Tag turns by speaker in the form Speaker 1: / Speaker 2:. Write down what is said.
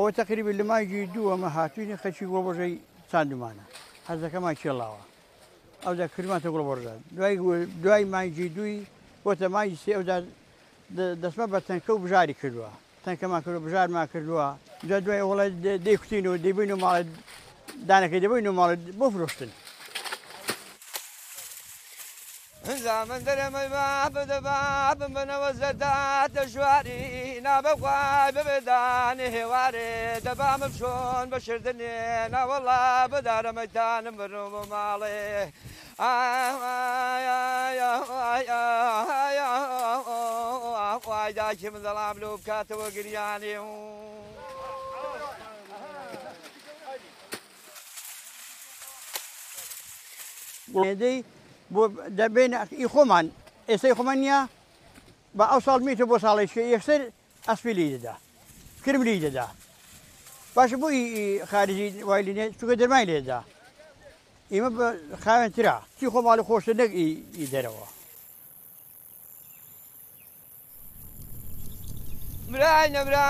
Speaker 1: ئەوە تەقریبا لە مایجی دووەمە هاتووینە خەچی گۆڵبەژەی چاندمانە هەزەکەمان چێڵاوە ئەودا کردمانتە گوڵبەژە دوای مایجی دووی بۆتە مایجی سێ ئەودا دەستمە بە تەنکە و بژاری کردووە تەنکەمان کردو بژارمان کردووە جا دوای وڵای دەیکوتینەوە دەیبین و ماڵێت دانەکەی دەبین و ماڵێت بۆ فرۆشتن
Speaker 2: زامن دەرەمە بابم بنەوە زەردات لە ژواری نابەخوای ببێدانی هێوارێ دەبامم چۆن بە شردنێ ناوەڵا بەدارەمەتانم بڕۆ بۆ ماڵێ وای داکی من دەڵام لەو بکاتەوە گریانێ
Speaker 1: دەی بۆ دەبێن ئی خۆمان ئێستای خۆمان نییە بە ئەو ساڵ میتە بۆ ساڵێک یەکسەر ئەسپیلی دەدا کرملی دەدا باشە بۆی خارجی وای لێ چووکە دەرمای لێدا ئێمە بە خاوێنترا چی خۆماڵی خۆشتە نەک ئی دەرەوە
Speaker 2: برای نەبرا